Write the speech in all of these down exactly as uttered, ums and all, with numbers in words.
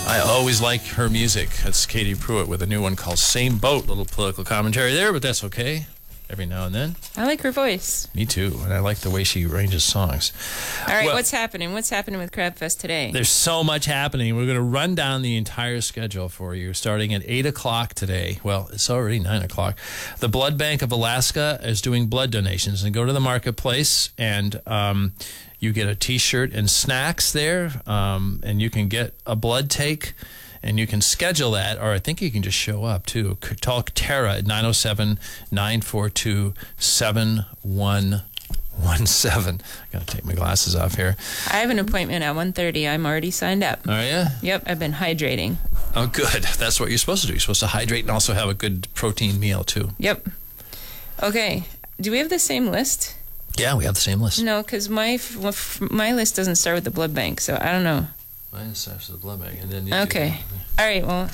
I always like her music. That's Katie Pruitt with a new one called Same Boat. Little political commentary there, but that's okay. Every now and then. I like her voice. Me too, and I like the way she arranges songs. All right, well, what's happening? What's happening with Crabfest today? There's so much happening. We're going to run down the entire schedule for you, starting at eight o'clock today. Well, it's already nine o'clock. The Blood Bank of Alaska is doing blood donations. And go to the marketplace, and um, you get a T-shirt and snacks there, um, and you can get a blood take. And you can schedule that, or I think you can just show up, too. Talk Tara at nine oh seven, nine four two, seven one one seven. I got to take my glasses off here. I have an appointment at one thirty. I'm already signed up. Oh, yeah? Yep, I've been hydrating. Oh, good. That's what you're supposed to do. You're supposed to hydrate and also have a good protein meal, too. Yep. Okay. Do we have the same list? Yeah, we have the same list. No, because my, my list doesn't start with the blood bank, so I don't know. Mine starts with the blood bank. And then you okay. All right, well,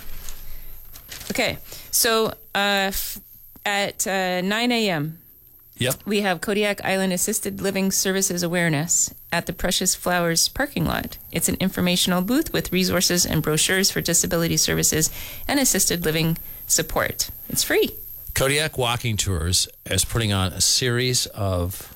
okay. So uh, f at uh, nine a m, yep, we have Kodiak Island Assisted Living Services Awareness at the Precious Flowers parking lot. It's an informational booth with resources and brochures for disability services and assisted living support. It's free. Kodiak Walking Tours is putting on a series of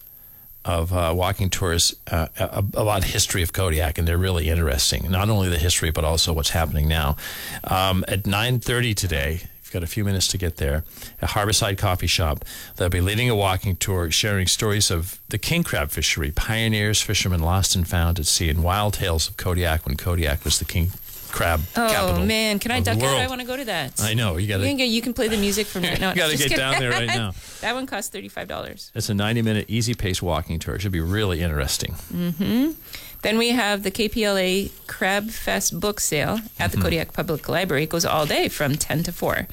of uh, walking tours uh, about history of Kodiak, and they're really interesting. Not only the history, but also what's happening now. Um, at nine thirty today, you've got a few minutes to get there, at Harborside Coffee Shop, they'll be leading a walking tour, sharing stories of the king crab fishery, pioneers, fishermen lost and found at sea, and wild tales of Kodiak when Kodiak was the king crab oh, capital. Oh man, can I duck out? I want to go to that. I know you got to. You, you can play the music from right now. You got to get kidding. down there right now. That one costs thirty-five dollars. It's a ninety-minute, easy-paced walking tour. It should be really interesting. Mm-hmm. Then we have the K P L A Crab Fest book sale at the mm-hmm. Kodiak Public Library. It goes all day from ten to four.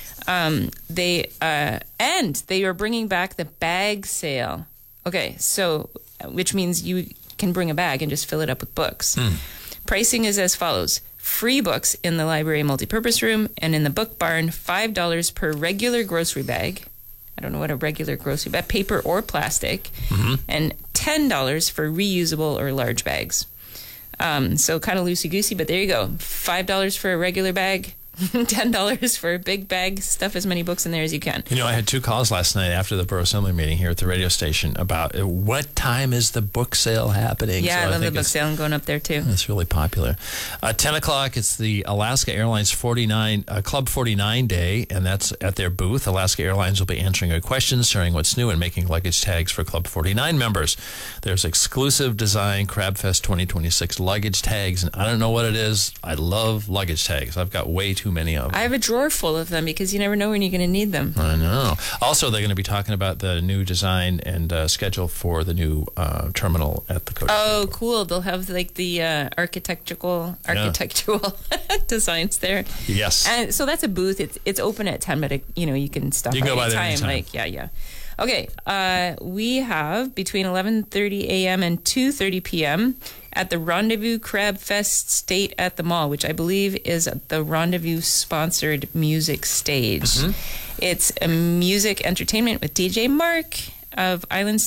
Um, they uh, and they are bringing back the bag sale. Okay, so which means you can bring a bag and just fill it up with books. Mm. Pricing is as follows. Free books in the library multipurpose room, and in the book barn, five dollars per regular grocery bag. I don't know what a regular grocery bag, paper or plastic, mm-hmm. and ten dollars for reusable or large bags. Um, so kind of loosey-goosey, but there you go. five dollars for a regular bag, ten dollars for a big bag. Stuff as many books in there as you can. You know, I had two calls last night after the Borough Assembly meeting here at the radio station about uh, what time is the book sale happening. Yeah, so I love I the book sale and going up there too. It's really popular. Uh, ten o'clock, it's the Alaska Airlines forty-nine uh, Club forty-nine Day, and that's at their booth. Alaska Airlines will be answering your questions, sharing what's new, and making luggage tags for Club forty-nine members. There's exclusive design Crabfest twenty twenty-six luggage tags, and I don't know what it is. I love luggage tags. I've got way too Too many of them. I have a drawer full of them because you never know when you're going to need them. I know. Also, they're going to be talking about the new design and uh, schedule for the new uh, terminal at the Kodiak. Oh, Airport. Cool. They'll have like the uh, architectural architectural yeah. designs there. Yes. And so that's a booth. It's it's open at ten, but it, you know you can stop. You can go by there time. anytime. Like yeah, yeah. Okay. Uh, we have between eleven thirty a m and two thirty p m at the Rendezvous Crab Fest State at the Mall, which I believe is the Rendezvous-sponsored music stage. Mm-hmm. It's a music entertainment with D J Mark of Island